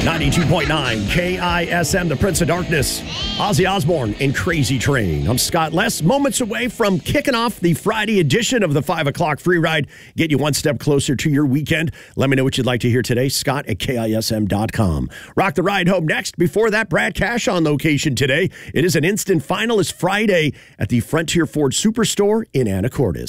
92.9 KISM, the Prince of Darkness, Ozzy Osbourne and Crazy Train. I'm Scott Less, moments away from kicking off the Friday edition of the 5 o'clock free ride. Get you one step closer to your weekend. Let me know what you'd like to hear today. Scott at KISM.com. Rock the ride home next. Before that, Brad Cash on location today. It is an instant finalist Friday at the Frontier Ford Superstore in Anacortes.